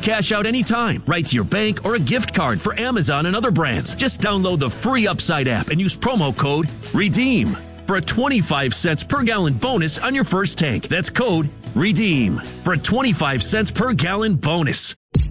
cash out anytime, right to your bank or a gift card for Amazon and other brands. Just download the free Upside app and use promo code REDEEM for a 25 cents per gallon bonus on your first tank. That's code REDEEM for a 25 cents per gallon bonus.